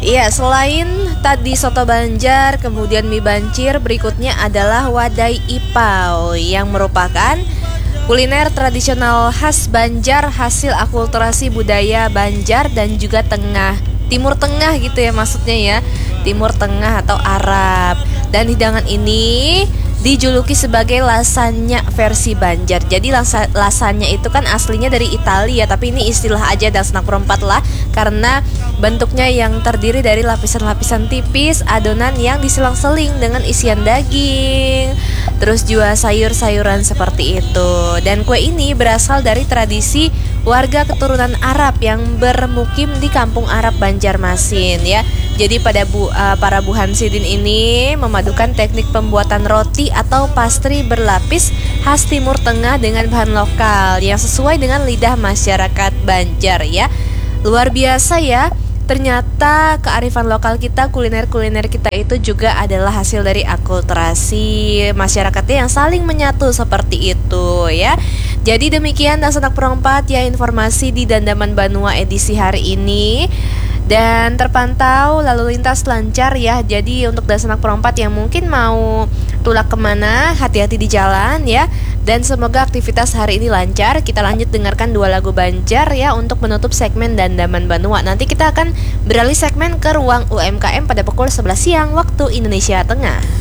Iya, selain tadi soto Banjar, kemudian mie bancir, berikutnya adalah wadai ipau yang merupakan kuliner tradisional khas Banjar hasil akulturasi budaya Banjar dan juga Timur Tengah gitu ya, maksudnya ya, Timur Tengah atau Arab. Dan hidangan ini dijuluki sebagai lasanya versi Banjar. Jadi lasanya itu kan aslinya dari Italia, tapi ini istilah aja dan snack perempat lah, karena bentuknya yang terdiri dari lapisan-lapisan tipis adonan yang diselang-seling dengan isian daging, terus juga sayur-sayuran seperti itu. Dan kue ini berasal dari tradisi warga keturunan Arab yang bermukim di kampung Arab Banjarmasin ya. Jadi para Bu Hansidin ini memadukan teknik pembuatan roti atau pastry berlapis khas Timur Tengah dengan bahan lokal yang sesuai dengan lidah masyarakat Banjar ya. Luar biasa ya. Ternyata kearifan lokal kita, kuliner-kuliner kita itu juga adalah hasil dari akulturasi masyarakatnya yang saling menyatu seperti itu ya. Jadi demikian Dasanak Perempat ya, informasi di Dandaman Banua edisi hari ini. Dan terpantau lalu lintas lancar ya. Jadi untuk Dasanak Perempat yang mungkin mau tulak kemana, hati-hati di jalan ya. Dan semoga aktivitas hari ini lancar. Kita lanjut dengarkan 2 lagu Banjar ya untuk menutup segmen Dandaman Banua. Nanti kita akan beralih segmen ke ruang UMKM pada pukul 11 siang waktu Indonesia Tengah.